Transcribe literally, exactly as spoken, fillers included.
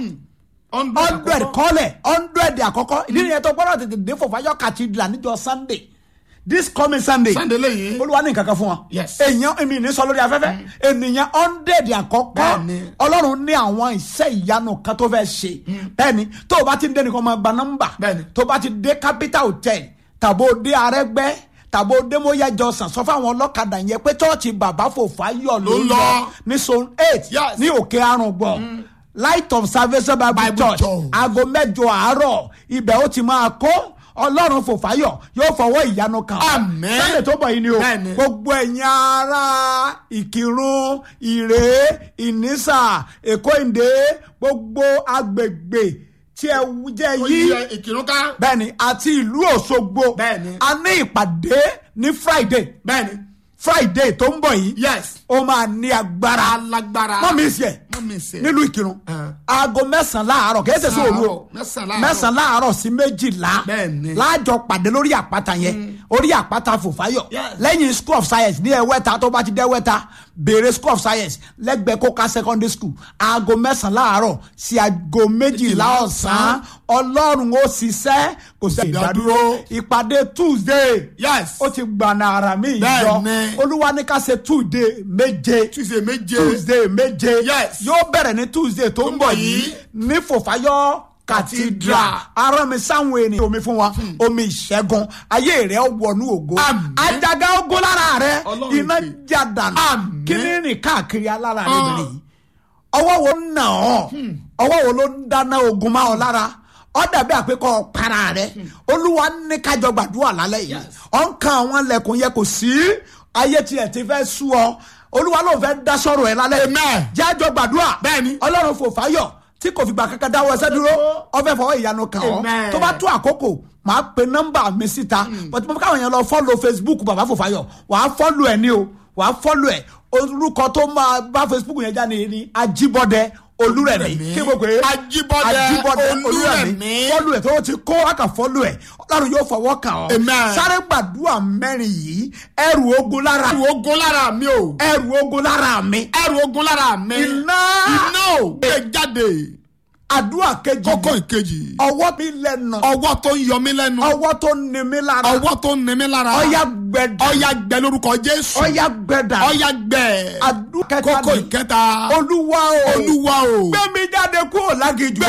hundred kọ́lẹ̀ hundred àkọ́kọ́ ìdí nìyẹn tó gbọ́dọ̀ tètè dé Fòfáyọ̀ cathedral níjọ́ Sunday this coming Sunday. Sunday lẹ́yìn. Olúwa ní nǹkan kan fún wa. Yes. èèyàn èmi ní sọ lórí afẹ́fẹ́ ènìyàn hundred àkọ́kọ́ Ọlọ́run ní àwọn iṣẹ́ ìyanu kan tó fẹ́ ṣe bẹ́ẹ̀ni tó o bá ti dé nìkan máa gba nọ́mbà tó o bá ti dé Capital Hotel tàbó dé Arẹ́gbẹ́ tàbó dé Móyà Jọ̀sán sọ fáwọn ọlọ́kadà yẹn pé chọ́ọ̀chì bàbá Fòfáyọ̀ ló ń lọ ní zone eight ní Òkè Arùngbọ̀ Light of Salvation Bible Church aago mẹ́jọ àárọ̀ ibẹ̀ ó ti máa kó Ọlọ́run Fòfáyọ̀ yóò fọwọ́ ìyanu kan. Àmín. Sunday tó bọ̀ yìí ni o. Gbogbo ẹ̀yin ará Ìkìrun, Ìrè, Ìnísà, Èkó Ìndé, gbogbo agbègbè tí ẹ jẹ́ yí. Ìkìrun ká. Bẹ́ẹ̀ni àti ìlú Òṣogbo. Bẹ́ẹ̀ni. A ní ìpàdé ní Friday. Bẹ́ẹ̀ni. Friday tó ń bọ̀ yìí. Yes. Ó máa ní agbára. Alágbára. Mọ́ mi sí ẹ̀. Mọ́ mi sí ẹ̀. Nílùú Ìkìrun. Aago mẹ́sàn-án láàárọ̀ kìí ṣe sí òru o. Mẹ́sàn-án láàárọ̀ sí méjìlá. Bẹ́ẹ̀ni. Láàjọ pàdé lórí àpáta yẹn. Orí àpáta Fòfáyọ̀. Lẹ́yìn School of Science ní Ẹ̀wẹ́ta tó bá ti dé Ẹ̀wẹ́ta. Béèrè School of Science lẹ́gbẹ̀ẹ́ Kóká Secondary School. Aago mẹ́sàn-án láàárọ̀ sí aago méjìlá ọ̀sán. Ọlọ́run ó ṣiṣẹ́ kò sí ìdádúró. Ìpàdé Tuesday. Yes. Ó ti gbàna ara mi ìjọ. Olúwa ní ká ṣe Tuesday méje. Tuesday méje. Tuesday méje. Yes. Yóò bẹ̀rẹ̀ ní Tuesday tó ń bọ̀ yìí ní Fòfáyọ̀ cathedral. Arán mi sáwọn ènìyàn omi fún wa omi ìṣẹ́gun ayé rẹ̀ wọnú ògo. Àjàgà ògo lára rẹ̀ iná jádànù kí ní rìn káàkiri alára rẹ̀ bẹ̀rẹ̀ yìí. Ọwọ́ wo ń nà ọ́ ọwọ́ wo ló ń dáná ogun máa ọ lára ọ dàbí àpékọ para rẹ̀ Olúwa ní kájọ gbàdúrà lálẹ́ yìí ọ̀ ń kan àwọn lẹ̀kùn yẹ kò sí ayé tiẹ̀ ti fẹ́ sú ọ Olúwa ló fẹ́ dá sọ̀rọ̀ ẹ̀ lálẹ́ jẹ́ àjọ gbàdúrà bẹ́ẹ̀ni Ọlọ́run Fòfáyọ̀ tí kò fìgbà kankan dáwọ́ ẹsẹ̀ dúró ó fẹ́ fọwọ́ ìyanu kàn ọ́ tó bá tó àkókò màá pe nọ́mbà mi síta but mo káwọn yẹn lọ fọ́lọ̀ Facebook bàbá Fòfáyọ̀ wàá fọ́lọ̀ ẹ̀ ní o wàá fọ́lọ̀ ẹ̀ orúkọ tó máa bá Facebook yẹn jáde ní Ajíbọ́dẹ Olúrẹ̀mí kí gbogbo ẹ Ajíbọ́dẹ Olúrẹ̀mí fọ́lù ẹ̀ tó ti kó àkà fọ́lù ẹ̀ Ọlọ́run yóò fọwọ́ kàn ọ́ sáré gbàdúrà mẹ́rin yìí ẹrù ogun lára ẹrù ogun lára mi o ẹrù ogun lára mi ẹrù ogun lára mi iná iná ò gbé jáde àdúrà kejì kókó ìkejì ọwọ́ mi lẹ́nu ọwọ́ tó ń yọ mí lẹ́nu ọwọ́ tó ń ní mi lára ọwọ́ tó ń ní mi lára ọ̀yà gbẹ̀dà ọ̀yà gbẹ lórúkọ Jésù ọ̀yà gbẹ̀dà ọ̀yà gbẹ àdúrà kẹta kókó ìkẹta Olúwa o Olúwa o gbé mi jáde kúrò lágìjù